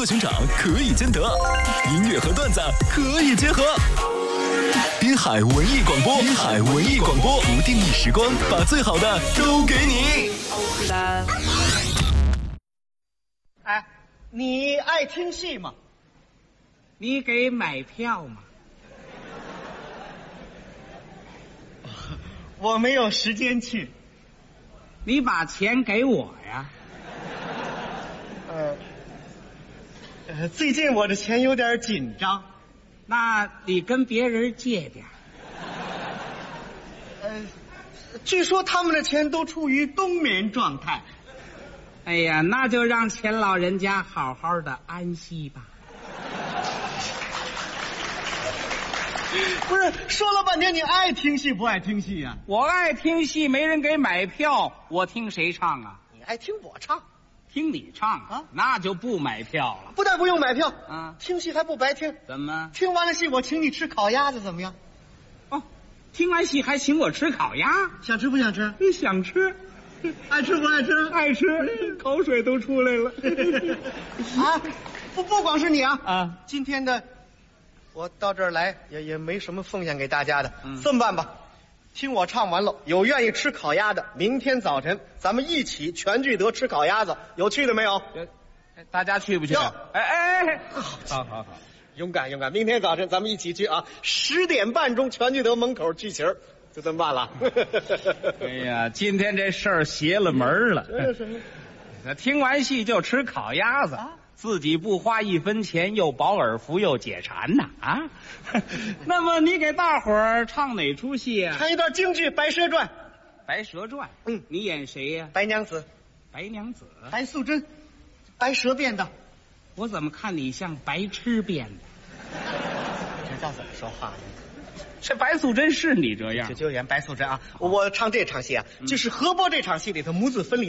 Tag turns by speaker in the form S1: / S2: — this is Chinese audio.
S1: 和熊掌可以兼得，音乐和段子可以结合。滨海文艺广播，滨海文艺广播，不定义时光，把最好的都给你。
S2: 哎，你爱听戏吗？
S3: 你给买票吗？
S2: 我没有时间去。
S3: 你把钱给我呀。
S2: 最近我的钱有点紧张。
S3: 那你跟别人借点。
S2: 据说他们的钱都处于冬眠状态。
S3: 哎呀，那就让钱老人家好好的安息吧。
S2: 不是，说了半天你爱听戏不爱听戏呀？
S3: 我爱听戏，没人给买票，我听谁唱啊？
S2: 你爱听我唱，
S3: 听你唱啊？那就不买票了。
S2: 不但不用买票
S3: 啊，
S2: 听戏还不白听。
S3: 怎么？
S2: 听完了戏我请你吃烤鸭子怎么样？
S3: 哦，听完戏还请我吃烤鸭？
S2: 想吃不想吃？
S3: 你想吃？
S2: 爱吃不爱吃？
S3: 爱吃，口水都出来了。
S2: 啊，不光是你
S3: 啊，
S2: 今天的我到这儿来也没什么奉献给大家的。这么办吧，听我唱完了，有愿意吃烤鸭的，明天早晨咱们一起全聚德吃烤鸭子，有去的没有？
S3: 大家去不去？哎，好，
S2: 勇敢，明天早晨咱们一起去啊！10点半钟全聚德门口聚齐儿，就这么办了。
S3: 哎呀，今天这事儿邪了门了。听完戏就吃烤鸭子，自己不花1分钱，又保耳福又解馋呐啊！那么你给大伙儿唱哪出戏啊？
S2: 唱一段京剧《白蛇传》。
S3: 白蛇传。你演谁呀？
S2: 白娘子。
S3: 白娘子。
S2: 白素贞，白蛇变的。
S3: 我怎么看你像白痴变的？
S2: 这叫怎么说话呢？
S3: 这白素贞是你这样？
S2: 就演白素贞啊！我唱这场戏啊，就是河波这场戏里头母子分离。